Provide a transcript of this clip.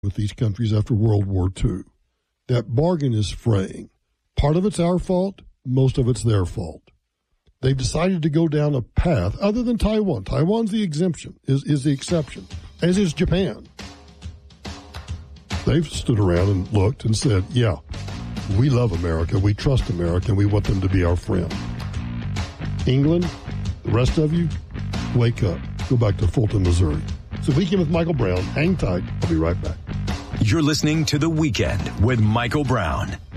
with these countries after World War II. That bargain is fraying. Part of it's our fault, most of it's their fault. They've decided to go down a path other than Taiwan. Taiwan's the exemption, is the exception, as is Japan. They've stood around and looked and said, yeah, we love America, we trust America, and we want them to be our friend. England, the rest of you, wake up. Go back to Fulton, Missouri. So Weekend with Michael Brown. Hang tight. I'll be right back. You're listening to The Weekend with Michael Brown.